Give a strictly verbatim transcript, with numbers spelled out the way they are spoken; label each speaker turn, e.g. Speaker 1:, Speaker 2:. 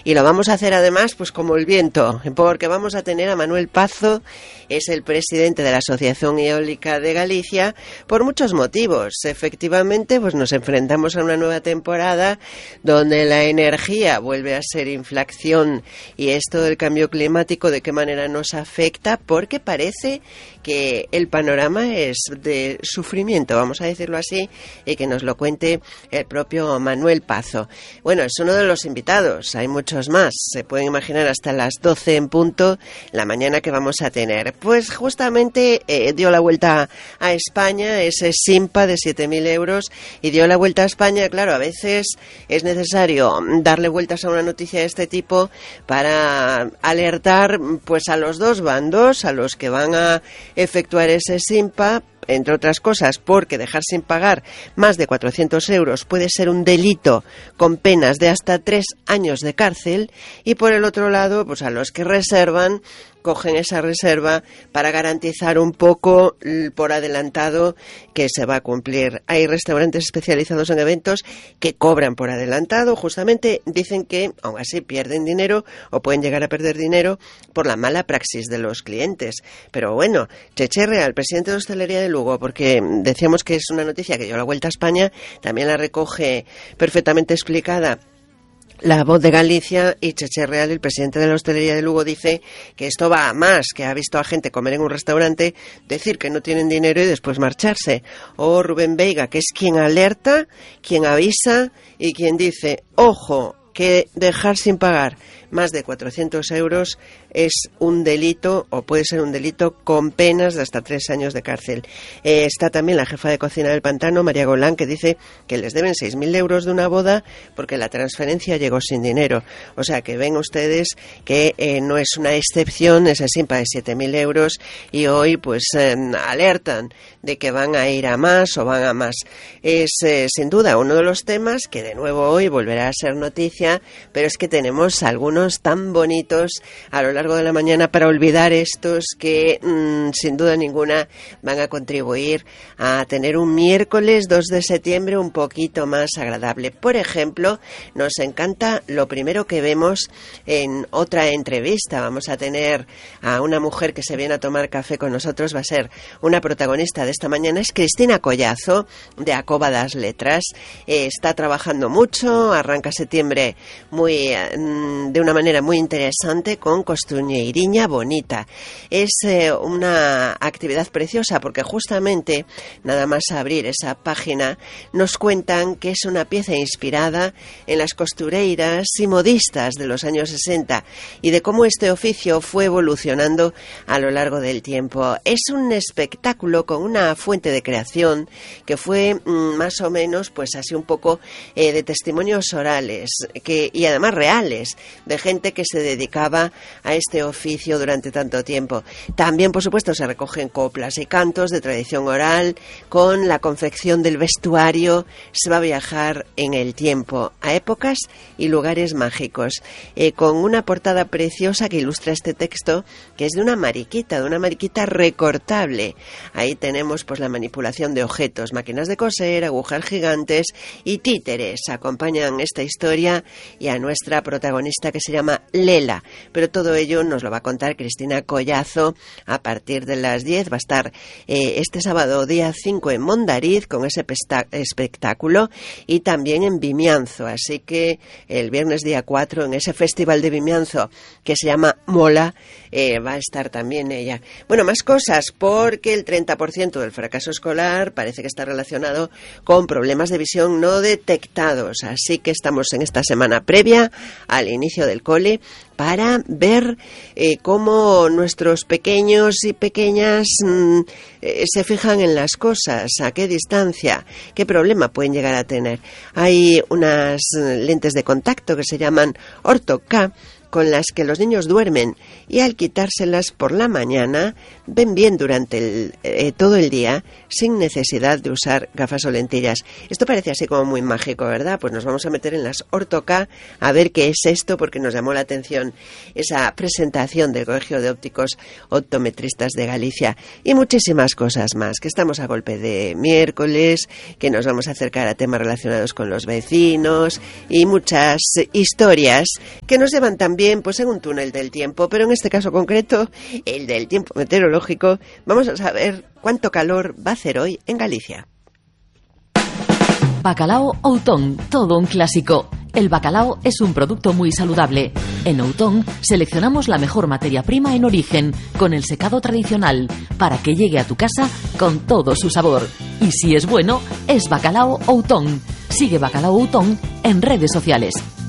Speaker 1: Y lo vamos a hacer además pues como el viento, porque vamos a tener a Manuel Pazo, es el presidente de la Asociación Eólica de Galicia, por muchos motivos. Efectivamente, pues nos enfrentamos a una nueva temporada donde la energía vuelve a ser inflación y esto del cambio climático, ¿de qué manera nos afecta? Porque parece que el panorama es de sufrimiento, vamos a decirlo así, y que nos lo cuente el propio Manuel Pazo. Bueno, es uno de los invitados, hay muchos más, se pueden imaginar hasta las doce en punto la mañana que vamos a tener. Pues justamente eh, dio la vuelta a España, ese Simpa de siete mil euros, y dio la vuelta a España. Claro, a veces es necesario darle vueltas a una noticia de este tipo para alertar pues a los dos bandos, a los que van a efectuar ese Simpa, entre otras cosas, porque dejar sin pagar más de cuatrocientos euros puede ser un delito con penas de hasta tres años de cárcel, y por el otro lado, pues a los que reservan, cogen esa reserva para garantizar un poco por adelantado que se va a cumplir. Hay restaurantes especializados en eventos que cobran por adelantado, justamente dicen que aún así pierden dinero o pueden llegar a perder dinero por la mala praxis de los clientes. Pero bueno, Cheche Real, presidente de Hostelería de Lugo, porque decíamos que es una noticia que dio la vuelta a España, también la recoge perfectamente explicada La Voz de Galicia, y Cheche Real, el presidente de la Hostelería de Lugo, dice que esto va a más, que ha visto a gente comer en un restaurante, decir que no tienen dinero y después marcharse. O Rubén Veiga, que es quien alerta, quien avisa y quien dice, ojo, que dejar sin pagar más de cuatrocientos euros es un delito, o puede ser un delito con penas de hasta tres años de cárcel. Eh, está también la jefa de cocina del Pantano, María Golán, que dice que les deben seis mil euros de una boda porque la transferencia llegó sin dinero. O sea que ven ustedes que eh, no es una excepción ese Simpa de siete mil euros, y hoy pues eh, alertan de que van a ir a más o van a más. Es eh, sin duda uno de los temas que de nuevo hoy volverá a ser noticia, pero es que tenemos algunos tan bonitos a lo largo de la mañana para olvidar estos que mmm, sin duda ninguna van a contribuir a tener un miércoles dos de septiembre un poquito más agradable. Por ejemplo, nos encanta lo primero que vemos en otra entrevista. Vamos a tener a una mujer que se viene a tomar café con nosotros, va a ser una protagonista de esta mañana, es Cristina Collazo, de Acoba das Letras. Eh, está trabajando mucho, arranca septiembre muy de una manera muy interesante con Costuñeiriña Bonita. Es eh, una actividad preciosa porque justamente nada más abrir esa página nos cuentan que es una pieza inspirada en las costureiras y modistas de los años sesenta y de cómo este oficio fue evolucionando a lo largo del tiempo. Es un espectáculo con una fuente de creación que fue mm, más o menos pues así un poco eh, de testimonios orales que, y además reales, de gente que se dedicaba a este oficio durante tanto tiempo. También, por supuesto, se recogen coplas y cantos de tradición oral. Con la confección del vestuario se va a viajar en el tiempo, a épocas y lugares mágicos, eh, con una portada preciosa que ilustra este texto, que es de una mariquita, de una mariquita recortable. Ahí tenemos pues la manipulación de objetos, máquinas de coser, agujas gigantes y títeres. Acompañan esta historia y a nuestra protagonista, que se llama Lela, pero todo ello nos lo va a contar Cristina Collazo a partir de las diez. Va a estar eh, este sábado día cinco en Mondariz con ese pesta- espectáculo, y también en Vimianzo, así que el viernes día cuatro en ese festival de Vimianzo que se llama Mola, eh, va a estar también ella. Bueno, más cosas, porque el treinta por ciento del fracaso escolar parece que está relacionado con problemas de visión no detectados, así que estamos en esta semana previa al inicio del cole para ver eh, cómo nuestros pequeños y pequeñas mmm, eh, se fijan en las cosas, a qué distancia, qué problema pueden llegar a tener. Hay unas lentes de contacto que se llaman Ortho-K, con las que los niños duermen y al quitárselas por la mañana ven bien durante el, eh, todo el día sin necesidad de usar gafas o lentillas. Esto parece así como muy mágico, ¿verdad? Pues nos vamos a meter en las Ortoca a ver qué es esto, porque nos llamó la atención esa presentación del Colegio de Ópticos Optometristas de Galicia y muchísimas cosas más, que estamos a golpe de miércoles, que nos vamos a acercar a temas relacionados con los vecinos y muchas historias que nos llevan también pues en un túnel del tiempo, pero en este caso concreto, el del tiempo meteorológico, vamos a saber cuánto calor va a hacer hoy en Galicia.
Speaker 2: Bacalao Outón, todo un clásico. El bacalao es un producto muy saludable. En Outón seleccionamos la mejor materia prima en origen, con el secado tradicional, para que llegue a tu casa con todo su sabor. Y si es bueno, es Bacalao Outón. Sigue Bacalao Outón en redes sociales.